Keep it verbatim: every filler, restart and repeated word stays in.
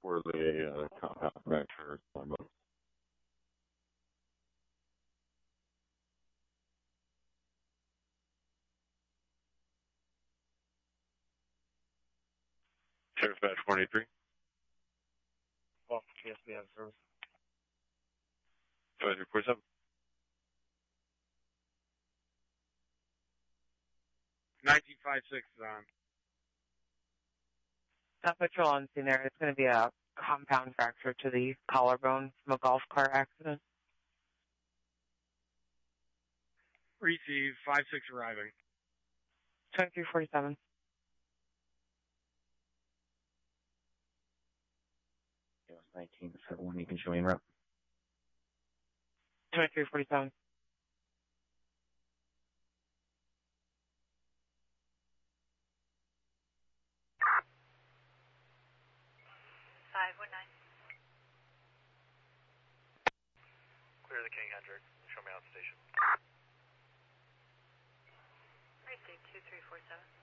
for the uh, compound fracture. Sheriff's Badge one eighty-three. Well, yes, we have service. Advisory forty-seven. nineteen five six is on. Not patrol on scene there. It's going to be a compound fracture to the collarbone from a golf cart accident. Receive, five six arriving. twenty-three forty-seven. It was nineteen seven one. You can show me in rep. twenty-three forty-seven. five one nine. Clear the King Hendrick. Show me out station. Receive two three four seven.